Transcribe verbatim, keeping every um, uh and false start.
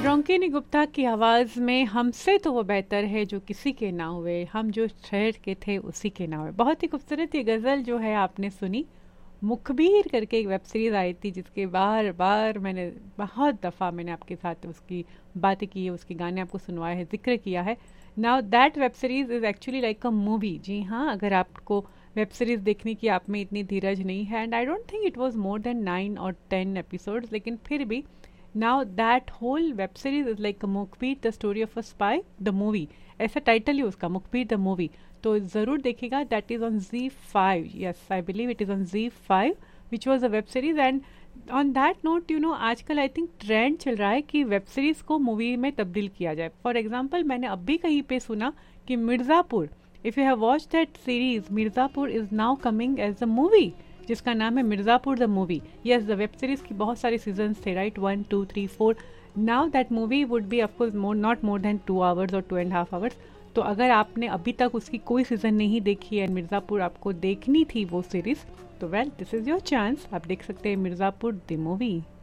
रोंकिनी गुप्ता की आवाज़ में हमसे तो वो बेहतर है जो किसी के ना हुए, हम जो शहर के थे उसी के ना हुए। बहुत ही खूबसूरत ये गज़ल जो है आपने सुनी। मुखबिर करके एक वेब सीरीज़ आई थी जिसके बार बार मैंने बहुत दफ़ा मैंने आपके साथ उसकी बातें की है, उसके गाने आपको सुनवाए हैं, ज़िक्र किया है। Now that web series is actually like a movie. जी हाँ, अगर आपको वेब सीरीज़ देखने की आप में इतनी धीरज नहीं है, and I don't think it was more than nine और टेन एपिसोड्स, लेकिन फिर भी now that whole web series is like मुखबिर the story of a spy the movie. ऐसा टाइटल ही उसका, मुखबिर द मूवी। तो ज़रूर देखिएगा। That is on ji five, yes I believe it is on ji five, which was a web series. And on that note you know आजकल I think trend चल रहा है कि वेब सीरीज़ को movie में तब्दील किया जाए। फॉर एग्जाम्पल मैंने अभी कहीं पे सुना कि Mirzapur, if you have watch that series, Mirzapur is now coming as a movie जिसका नाम है Mirzapur the movie. Yes, the web series की बहुत सारे सीजन्स थे, right, one two three four. Now that movie would be of course more not more than two hours और to and half hours. तो अगर आपने अभी तक उसकी कोई सीज़न नहीं देखी है, मिर्ज़ापुर आपको देखनी थी वो सीरीज़, तो well this is your chance, आप देख सकते हैं मिर्ज़ापुर द मूवी।